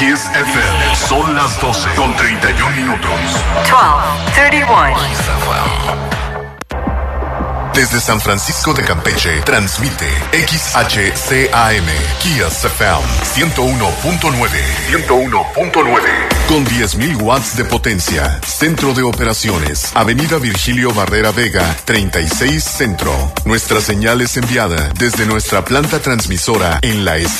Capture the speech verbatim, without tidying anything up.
Kiss F M. Son las doce con treinta y un minutos. doce, treinta y uno. Kiss F M. Desde San Francisco de Campeche, transmite X H C A M, Kiss F M, ciento uno punto nueve. ciento uno punto nueve. Con diez mil watts de potencia. Centro de operaciones. Avenida Virgilio Barrera Vega, treinta y seis Centro. Nuestra señal es enviada desde nuestra planta transmisora en la